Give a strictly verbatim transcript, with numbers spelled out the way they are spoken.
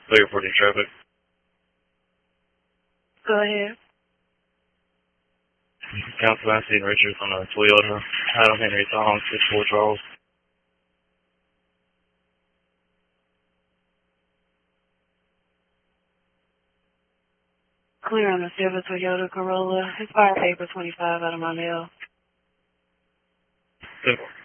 Clear for the traffic. Go ahead. Council Vancey and Richards on a Toyota. Title Henry Tom, six four Charles. Clear on the silver Toyota Corolla. Expired paper twenty-five out of my mail. Simple.